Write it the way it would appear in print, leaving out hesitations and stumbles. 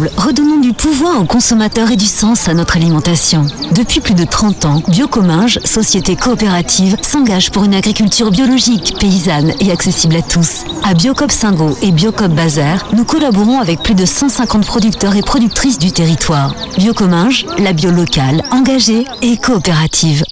Ensemble, redonnons du pouvoir aux consommateurs et du sens à notre alimentation. Depuis plus de 30 ans, Biocominges, société coopérative, s'engage pour une agriculture biologique, paysanne et accessible à tous. À Biocoop Singo et Biocoop Bazar, nous collaborons avec plus de 150 producteurs et productrices du territoire. Biocominges, la bio locale, engagée et coopérative.